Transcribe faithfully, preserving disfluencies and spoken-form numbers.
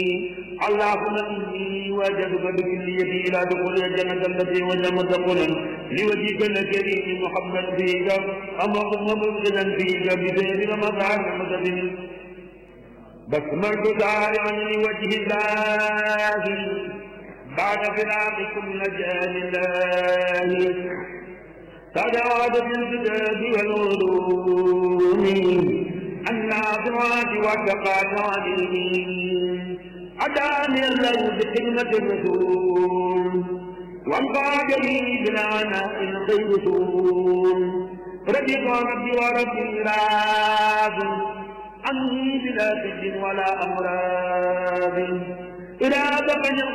اللهم إني وجدك بكليتي إلى دخول الجنة التي وجمت قلا لوجهك الكريم محمد فيك اللهم مبغضا فيك بسير رمضان متدين بسملت دارعا لوجه الله بعد فراقكم نجاني الله تجاوز في الكتاب والعلوم النافعات والتقات عليهم أداني الله بخدمة الرسول وانقاد لي بالعناء الخير رسول رضيت ربي وربي راض عني بلا سجن ولا أمراض إلى